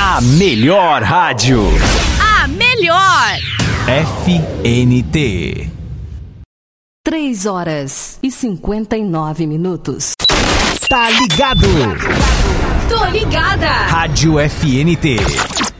A melhor rádio. A melhor. FNT. 3h59. Tá ligado? Tô ligada. Rádio FNT.